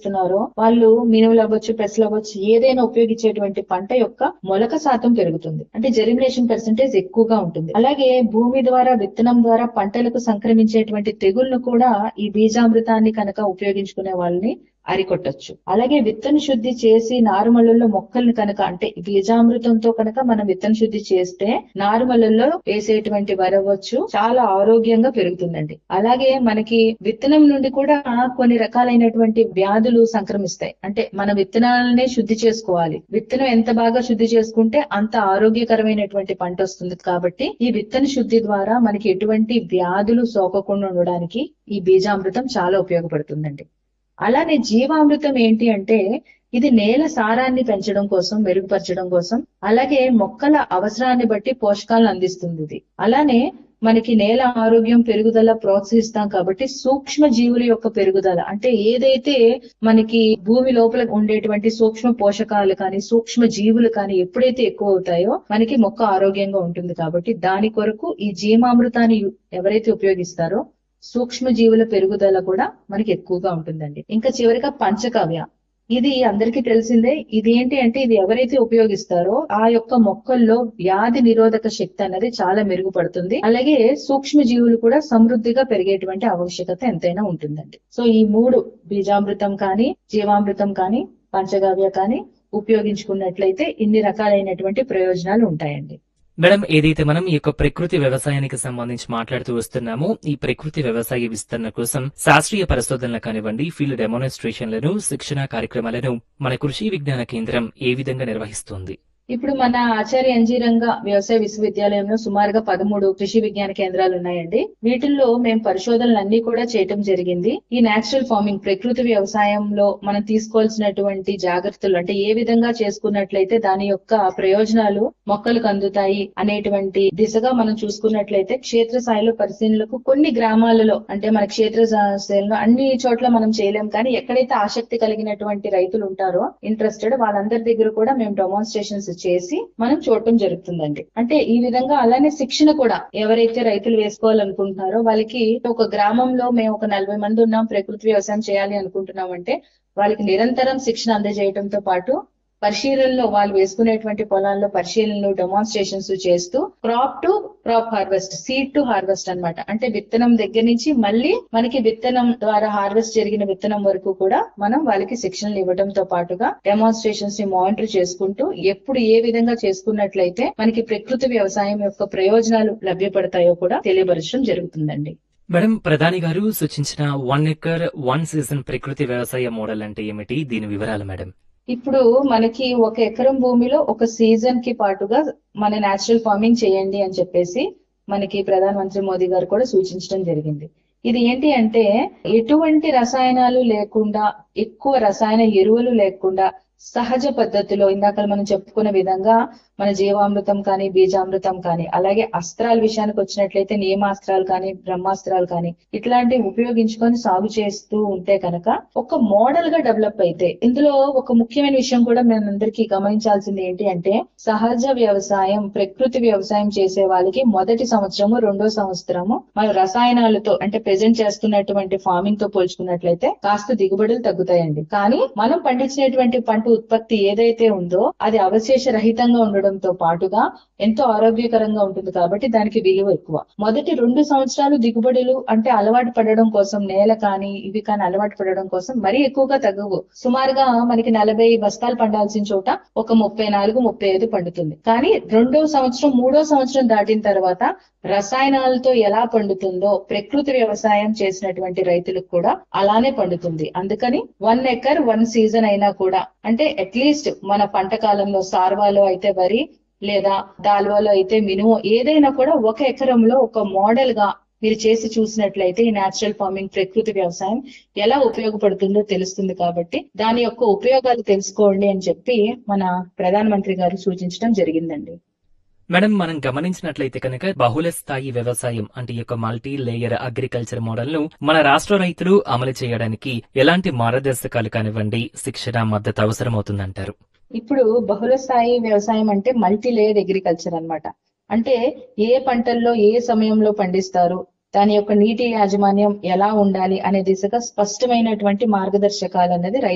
చేస్తున్నారో వాళ్ళు మినుములు అవ్వచ్చు, పెసలు అవ్వచ్చు, ఏదైనా ఉపయోగించేటువంటి పంట యొక్క మొలక శాతం పెరుగుతుంది. అంటే జెర్మినేషన్ పర్సెంటేజ్ ఎక్కువగా ఉంటుంది. అలాగే భూమి ద్వారా విత్తనం ద్వారా పంటలకు సంక్రమించేటువంటి తెగుళ్లు కూడా ఈ బీజామృతాన్ని కనుక ఉపయోగించుకునే వాళ్ళని అరికొట్టొచ్చు. అలాగే విత్తన శుద్ధి చేసి నారుమళ్ళల్లో మొక్కల్ని కనుక అంటే బీజామృతంతో కనుక మనం విత్తన శుద్ధి చేస్తే నారుమళ్ళల్లో వేసేటువంటి వరవచ్చు చాలా ఆరోగ్యంగా పెరుగుతుందండి. అలాగే మనకి విత్తనం నుండి కూడా కొన్ని రకాలైనటువంటి వ్యాధులు సంక్రమిస్తాయి. అంటే మన విత్తనాలనే శుద్ధి చేసుకోవాలి. విత్తనం ఎంత బాగా శుద్ధి చేసుకుంటే అంత ఆరోగ్యకరమైనటువంటి పంట వస్తుంది. కాబట్టి ఈ విత్తన శుద్ధి ద్వారా మనకి ఎటువంటి వ్యాధులు సోకకుండా ఉండడానికి ఈ బీజామృతం చాలా ఉపయోగపడుతుందండి. అలానే జీవామృతం ఏంటి అంటే ఇది నేల సారాన్ని పెంచడం కోసం, మెరుగుపరచడం కోసం, అలాగే మొక్కల అవసరాన్ని బట్టి పోషకాలను అందిస్తుంది ఇది. అలానే మనకి నేల ఆరోగ్యం పెరుగుదల ప్రోత్సహిస్తాం కాబట్టి సూక్ష్మ జీవుల యొక్క పెరుగుదల అంటే ఏదైతే మనకి భూమి లోపల ఉండేటువంటి సూక్ష్మ పోషకాలు కానీ సూక్ష్మ జీవులు కానీ ఎప్పుడైతే ఎక్కువ అవుతాయో మనకి మొక్క ఆరోగ్యంగా ఉంటుంది. కాబట్టి దాని కొరకు ఈ జీవామృతాన్ని ఎవరైతే ఉపయోగిస్తారో సూక్ష్మ జీవుల పెరుగుదల కూడా మనకి ఎక్కువగా ఉంటుందండి. ఇంకా చివరిగా పంచకావ్య, ఇది అందరికీ తెలిసిందే. ఇది ఏంటి అంటే ఇది ఎవరైతే ఉపయోగిస్తారో ఆ యొక్క మొక్కల్లో వ్యాధి నిరోధక శక్తి అనేది చాలా మెరుగుపడుతుంది. అలాగే సూక్ష్మ జీవులు కూడా సమృద్ధిగా పెరిగేటువంటి ఆవశ్యకత ఎంతైనా ఉంటుందండి. సో ఈ 3 బీజామృతం కానీ, జీవామృతం కానీ, పంచగవ్య కానీ ఉపయోగించుకున్నట్లయితే ఇన్ని రకాలైనటువంటి ప్రయోజనాలు ఉంటాయండి. మేడం, ఏదైతే మనం ఈ యొక్క ప్రకృతి వ్యవసాయానికి సంబంధించి మాట్లాడుతూ వస్తున్నామో ఈ ప్రకృతి వ్యవసాయ విస్తరణ కోసం శాస్త్రీయ పరిశోధనలు కానివ్వండి, ఫీల్డ్ డెమోన్స్ట్రేషన్లను, శిక్షణ కార్యక్రమాలను మన కృషి విజ్ఞాన కేంద్రం ఏ విధంగా నిర్వహిస్తుంది? ఇప్పుడు మన ఆచార్య ఎన్జీ రంగా వ్యవసాయ విశ్వవిద్యాలయంలో సుమారుగా 13 కృషి విజ్ఞాన కేంద్రాలు ఉన్నాయండి. వీటిల్లో మేము పరిశోధనలన్నీ కూడా చేయటం జరిగింది. ఈ నేచురల్ ఫార్మింగ్ ప్రకృతి వ్యవసాయంలో మనం తీసుకోవాల్సినటువంటి జాగ్రత్తలు అంటే ఏ విధంగా చేసుకున్నట్లయితే దాని యొక్క ప్రయోజనాలు మొక్కలకు అందుతాయి అనేటువంటి దిశగా మనం చూసుకున్నట్లయితే క్షేత్రస్థాయిలో పరిశీలనలకు కొన్ని గ్రామాలలో అంటే మన క్షేత్రస్థాయిలో అన్ని చోట్ల మనం చేయలేం, కానీ ఎక్కడైతే ఆసక్తి కలిగినటువంటి రైతులు ఉంటారో ఇంట్రెస్టెడ్ వాళ్ళందరి దగ్గర కూడా మేము డెమాన్స్ట్రేషన్స్ చేసి మనం చూడటం జరుగుతుందండి. అంటే ఈ విధంగా అలానే శిక్షణ కూడా ఎవరైతే రైతులు వేసుకోవాలనుకుంటున్నారో వాళ్ళకి ఒక గ్రామంలో మేము ఒక 40 మంది ఉన్నాం, ప్రకృతి వ్యవసాయం చేయాలి అనుకుంటున్నాం అంటే వాళ్ళకి నిరంతరం శిక్షణ అందజేయడంతో పాటు పరిశీలనలో వాళ్ళు వేసుకునేటువంటి పొలాల్లో పరిశీలనలు, డెమాన్స్ట్రేషన్స్ చేస్తూ crop to crop harvest, seed to harvest అన్నమాట. అంటే విత్తనం దగ్గర నుంచి మళ్ళీ మనకి విత్తనం ద్వారా హార్వెస్ట్ జరిగిన విత్తనం వరకు కూడా మనం వాళ్ళకి శిక్షణలు ఇవ్వడంతో పాటుగా డెమాన్స్ట్రేషన్స్ ని మానిటర్ చేసుకుంటూ ఎప్పుడు ఏ విధంగా చేసుకున్నట్లయితే మనకి ప్రకృతి వ్యవసాయం యొక్క ప్రయోజనాలు లభ్యపడతాయో కూడా తెలియపరచడం జరుగుతుందండి. మేడం, ప్రధాని గారు సూచించిన 1 ఎకర్ 1 సీజన్ ప్రకృతి వ్యవసాయ మోడల్ అంటే ఏమిటి? దీని వివరాలు మేడం. ఇప్పుడు మనకి 1 ఎకరం భూమిలో 1 సీజన్ కి పాటుగా మన నేచురల్ ఫార్మింగ్ చేయండి అని చెప్పేసి మనకి ప్రధానమంత్రి మోదీ గారు కూడా సూచించడం జరిగింది. ఇది ఏంటి అంటే ఎటువంటి రసాయనాలు లేకుండా, ఎక్కువ రసాయన ఎరువులు లేకుండా సహజ పద్ధతిలో ఇందాక మనం చెప్పుకున్న విధంగా మన జీవామృతం కానీ, బీజామృతం కానీ, అలాగే అస్త్రాల విషయానికి వచ్చినట్లయితే నియమాస్త్రాలు కానీ, బ్రహ్మాస్త్రాలు కానీ ఇట్లాంటివి ఉపయోగించుకొని సాగు చేస్తూ ఉంటే కనుక ఒక మోడల్ గా డెవలప్ అయితే, ఇందులో ఒక ముఖ్యమైన విషయం కూడా మనందరికీ గమనించాల్సింది ఏంటి అంటే సహజ వ్యవసాయం, ప్రకృతి వ్యవసాయం చేసే వాళ్ళకి మొదటి సంవత్సరము, 2వ సంవత్సరము మన రసాయనాలతో అంటే ప్రెజెంట్ చేస్తున్నటువంటి ఫార్మింగ్ తో పోల్చుకున్నట్లయితే కాస్త దిగుబడులు తగ్గుతాయండి. కానీ మనం పండించినటువంటి పంట ఉత్పత్తి ఏదైతే ఉందో అది అవశేష రహితంగా ఉండడంతో పాటుగా ఎంతో ఆరోగ్యకరంగా ఉంటుంది. కాబట్టి దానికి విలువ ఎక్కువ. మొదటి 2 సంవత్సరాలు దిగుబడులు అంటే అలవాటు పడడం కోసం, నేల కానీ ఇవి కానీ అలవాటు పడడం కోసం మరీ ఎక్కువగా తగ్గవు. సుమారుగా మనకి 40 బస్తాలు పండాల్సిన చోట ఒక 34, 35 పండుతుంది. కానీ 2వ సంవత్సరం, 3వ సంవత్సరం దాటిన తర్వాత రసాయనాలతో ఎలా పండుతుందో ప్రకృతి వ్యవసాయం చేసినటువంటి రైతులకు కూడా అలానే పండుతుంది. అందుకని 1 ఎకర్ 1 సీజన్ అయినా కూడా అంటే అట్లీస్ట్ మన పంట కాలంలో సార్వాలో అయితే వరి లేదా దాల్వాలో అయితే మినుము ఏదైనా కూడా 1 ఎకరంలో ఒక మోడల్ గా మీరు చేసి చూసినట్లయితే ఈ నేచురల్ ఫార్మింగ్ ప్రకృతి వ్యవసాయం ఎలా ఉపయోగపడుతుందో తెలుస్తుంది. కాబట్టి దాని యొక్క ఉపయోగాలు తెలుసుకోండి అని చెప్పి మన ప్రధానమంత్రి గారు సూచించడం జరిగిందండి. మేడం, మనం గమనించినట్లయితే కనుక బహుళ స్థాయి వ్యవసాయం అంటే ఈ యొక్క మల్టీ లేయర్ అగ్రికల్చర్ మోడల్ ను మన రాష్ట్ర రైతులు అమలు చేయడానికి ఎలాంటి మార్గదర్శకాలు కానివ్వండి, శిక్షణ, మద్దతు అవసరమవుతుందంటారు? ఇప్పుడు బహుళ స్థాయి వ్యవసాయం అంటే మల్టీ లేయర్ అగ్రికల్చర్ అన్నమాట. అంటే ఏ పంటల్లో ఏ సమయంలో పండిస్తారు, దాని యొక్క నీటి యాజమాన్యం ఎలా ఉండాలి అనే దిశగా స్పష్టమైనటువంటి మార్గదర్శకాలు అనేది